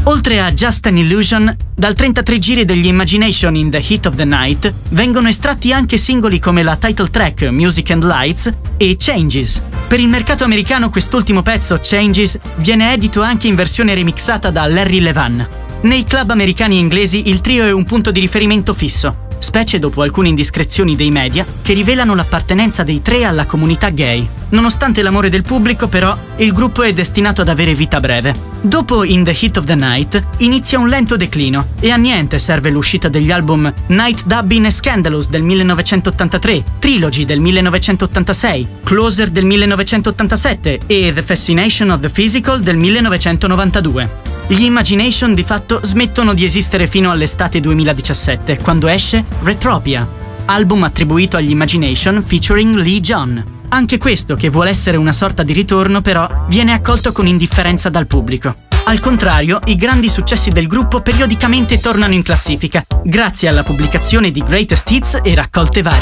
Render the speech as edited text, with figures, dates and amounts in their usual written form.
Oltre a Just an Illusion, dal 33 giri degli Imagination in the Heat of the Night vengono estratti anche singoli come la title track Music and Lights e Changes. Per il mercato americano quest'ultimo pezzo, Changes, viene edito anche in versione remixata da Larry Levan. Nei club americani e inglesi il trio è un punto di riferimento fisso, specie dopo alcune indiscrezioni dei media che rivelano l'appartenenza dei tre alla comunità gay. Nonostante l'amore del pubblico, però, il gruppo è destinato ad avere vita breve. Dopo In the Heat of the Night inizia un lento declino e a niente serve l'uscita degli album Night Dubbin e Scandalous del 1983, Trilogy del 1986, Closer del 1987 e The Fascination of the Physical del 1992. Gli Imagination di fatto smettono di esistere fino all'estate 2017, quando esce Retropia, album attribuito agli Imagination featuring Lee John. Anche questo, che vuole essere una sorta di ritorno, però viene accolto con indifferenza dal pubblico. Al contrario, i grandi successi del gruppo periodicamente tornano in classifica, grazie alla pubblicazione di greatest hits e raccolte varie.